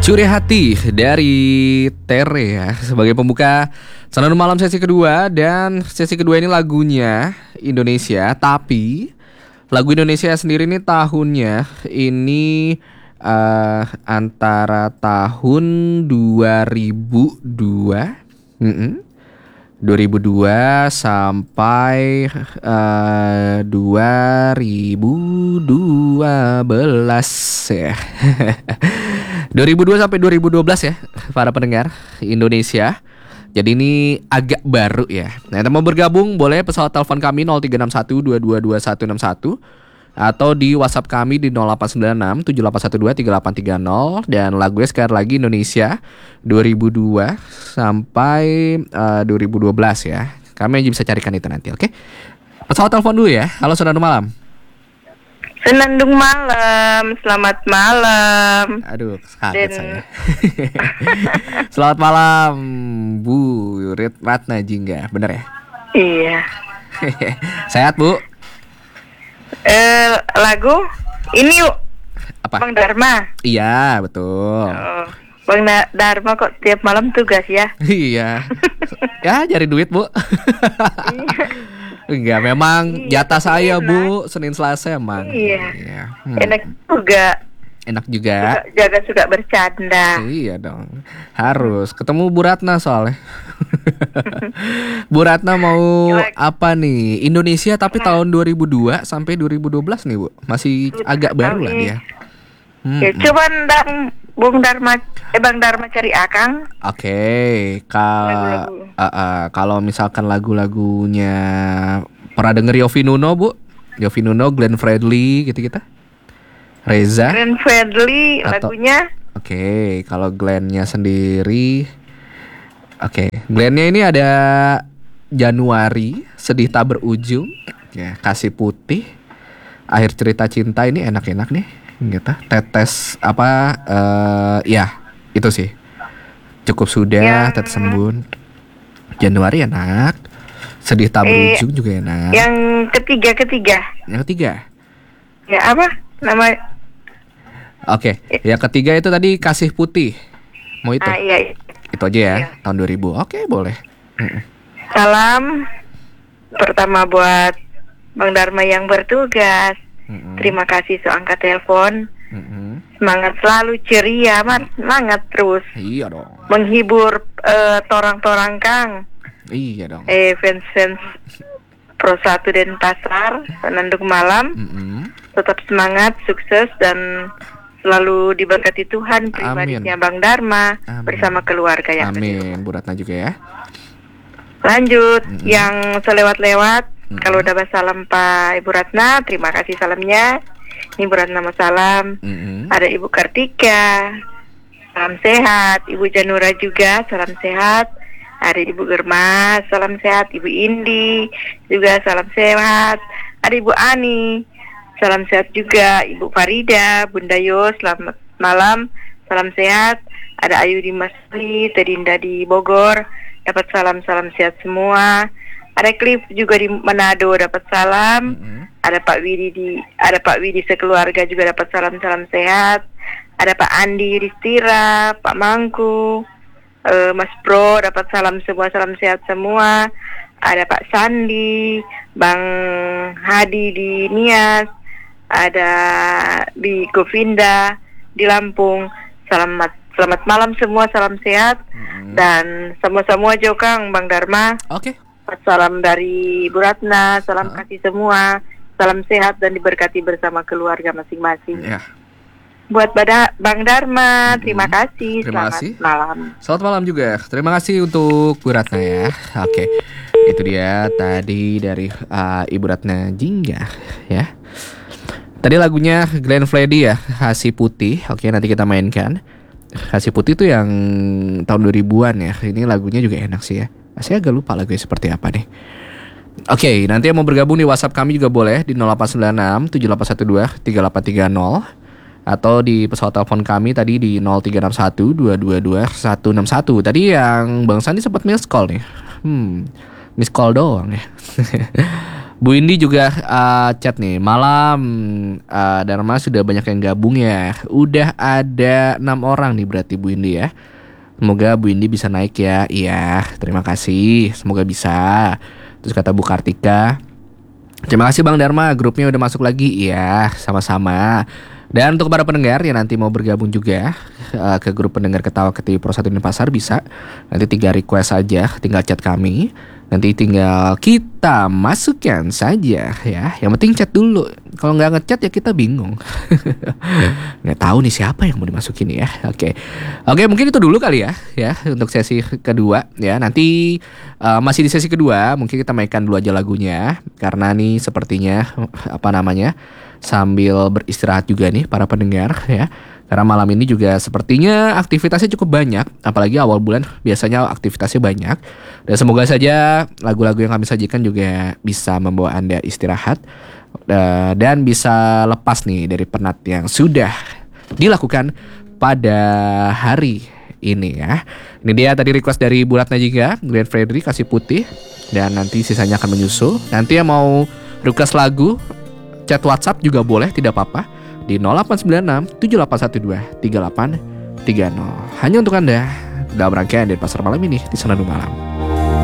Curi Hati dari Tere ya, sebagai pembuka Senandung Malam sesi kedua. Dan sesi kedua ini lagunya Indonesia, tapi lagu Indonesia sendiri ini tahunnya ini antara tahun 2002 2002 sampai 2012 ya. 2002 sampai 2012 ya para pendengar Indonesia. Jadi ini agak baru ya. Nah, yang mau bergabung boleh pesawat telepon kami 0361222161 atau di WhatsApp kami di 0896 7812 3830. Dan lagunya sekali lagi Indonesia 2002 sampai 2012 ya. Kami aja bisa carikan itu nanti, oke? Pesawat telepon dulu ya. Halo, Senandung Malam. Senandung Malam, selamat malam. Aduh, kaget saya. Selamat malam, Bu Ratna Jingga, bener ya? Iya. Sehat, Bu? Lagu ini yuk. Apa? Bang Dharma. Iya, betul. Oh, Bang Dharma kok tiap malam tugas ya? Iya. Ya, cari duit, Bu. Enggak, memang jatah saya, Bu. Senin Selasa emang. Iya. Enak juga. Enak juga. Suka bercanda. Iya dong. Harus ketemu Bu Ratna soalnya. Bu Ratna mau apa nih? Indonesia tapi tahun 2002 sampai 2012 nih, Bu. Masih agak baru lah dia. Ya, coba Bang Dharma cari Akang. Oke, kalau misalkan lagu-lagunya pernah denger Yovie Nuno, Bu? Yovie Nuno, Glenn Fredly gitu-gitu. Reza. Glenn Fredly lagunya. Oke, kalau Glenn-nya sendiri, Glenn-nya ini ada Januari, Sedih Tak Berujung, ya, Kasih Putih, Akhir Cerita Cinta, ini enak-enak nih. Gitu. Tetes ya itu sih Cukup Sudah, Tetes Embun. Januari enak, Sedih Tak Berujung juga enak. Yang ketiga ya apa nama? Oke, yang ketiga itu tadi Kasih Putih. Mau itu? Iya. Itu aja ya, tahun 2000. Oke, boleh. Salam pertama buat Bang Dharma yang bertugas. Terima kasih so angkat telepon. Semangat selalu, ceria, semangat terus. Iya dong. Menghibur torang-torang Kang. Iya dong. Fans Pro 1 Denpasar, Senandung Malam. Tetap semangat, sukses dan selalu diberkati Tuhan pribadinya Bang Dharma. Amin. Bersama keluarga yang amin. Bu Ratna juga ya. Lanjut yang selewat-lewat. Kalau udah salam Pak Ibu Ratna, terima kasih salamnya. Ibu Ratna mau salam. Ada Ibu Kartika, salam sehat. Ibu Janura juga, salam sehat. Ada Ibu Germa, salam sehat. Ibu Indi juga salam sehat. Ada Ibu Ani, salam sehat juga. Ibu Farida, Bunda Yo, selamat malam, salam sehat. Ada Ayu di Masri, Tedinda di Bogor, dapat salam sehat semua. Ada Cliff juga di Manado dapat salam. Ada Pak Widi sekeluarga juga dapat salam sehat. Ada Pak Andi Ristira, Pak Mangku, Mas Pro dapat salam sehat semua. Ada Pak Sandi, Bang Hadi di Nias, ada di Govinda di Lampung. Selamat malam semua, salam sehat. Dan semua Jokang Bang Dharma. Oke. Salam dari Bu Ratna, salam kasih semua, salam sehat dan diberkati bersama keluarga masing-masing. Ya. Buat Bang Dharma, terima kasih. Selamat malam. Selamat malam juga. Terima kasih untuk Bu Ratna ya. Oke. Itu dia tadi dari Ibu Ratna Jingga ya. Tadi lagunya Glenn Fredly ya, Kasih Putih. Oke, nanti kita mainkan. Kasih Putih itu yang tahun 2000-an ya. Ini lagunya juga enak sih ya. Saya agak lupa lagunya seperti apa nih. Oke, nanti yang mau bergabung di WhatsApp kami juga boleh di 0896 7812 3830 atau di pesawat telepon kami tadi di 0361 222 161. Tadi yang Bang Sandi sempat miss call nih. Miss call doang ya. Bu Indi juga chat nih. Malam Dharma sudah banyak yang gabung ya. Udah ada 6 orang nih berarti Bu Indi ya. Semoga Bu Indi bisa naik ya. Iya, terima kasih. Semoga bisa. Terus kata Bu Kartika, terima kasih Bang Dharma, grupnya udah masuk lagi. Iya, sama-sama. Dan untuk para pendengar yang nanti mau bergabung juga ke grup pendengar Ketawa Ketiwi Pro 1 Denpasar, bisa. Nanti 3 request aja, tinggal chat kami. Nanti tinggal kita masukkan saja ya. Yang penting chat dulu. Kalau nggak ngechat ya kita bingung. Nggak tahu nih siapa yang mau dimasukin ya. Oke, mungkin itu dulu kali ya untuk sesi kedua ya. Nanti masih di sesi kedua mungkin kita mainkan dulu aja lagunya, karena nih sepertinya sambil beristirahat juga nih para pendengar ya. Karena malam ini juga sepertinya aktivitasnya cukup banyak. Apalagi awal bulan biasanya aktivitasnya banyak. Dan semoga saja lagu-lagu yang kami sajikan juga bisa membawa Anda istirahat dan bisa lepas nih dari penat yang sudah dilakukan pada hari ini ya. Ini dia tadi request dari Bu Ratna juga, Glenn Fredly Kasih Putih. Dan nanti sisanya akan menyusul. Nanti yang mau request lagu, chat WhatsApp juga boleh, tidak apa-apa, di 0896 7812 3830. Hanya untuk Anda dalam rangkaian Denpasar malam ini di Senandung Malam.